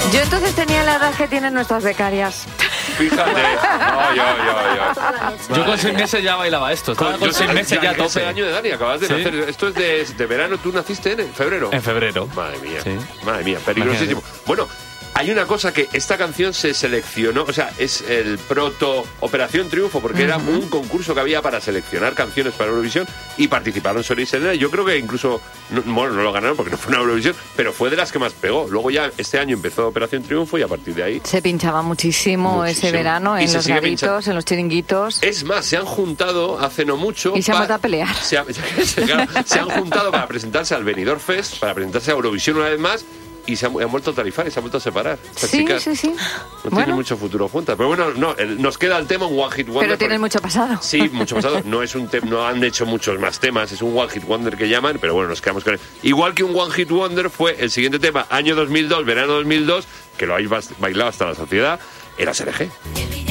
Yo entonces tenía la edad que tienen nuestras becarias. Fíjate. Yo con 6 meses ya bailaba esto. Estaba con 6 meses ya a tope. 12 años de edad y acabas de nacer. Esto es de verano. ¿Tú naciste en febrero? En febrero. Madre mía. Sí. Madre mía, peligrosísimo. Bueno, hay una cosa que esta canción se seleccionó, o sea, es el proto Operación Triunfo, porque era un concurso que había para seleccionar canciones para Eurovisión y participaron Sol y Selena. Yo creo que incluso, no lo ganaron porque no fue una Eurovisión, pero fue de las que más pegó. Luego ya este año empezó Operación Triunfo y a partir de ahí... Se pinchaba muchísimo ese verano en los garitos, en los chiringuitos. Es más, se han juntado hace no mucho... Y se han vuelto a pelear. Se han juntado para presentarse al Benidorm Fest, para presentarse a Eurovisión una vez más. Y se han vuelto a tarifar y se han vuelto a separar. Estas chicas sí. No tienen mucho futuro juntas. Pero bueno, nos queda el tema, un One Hit Wonder. Pero tienen mucho pasado. Sí, mucho pasado. No han hecho muchos más temas. Es un One Hit Wonder que llaman, pero bueno, nos quedamos con él. Igual que un One Hit Wonder fue el siguiente tema, año 2002, verano 2002, que lo habéis bailado hasta la saciedad, era SLG.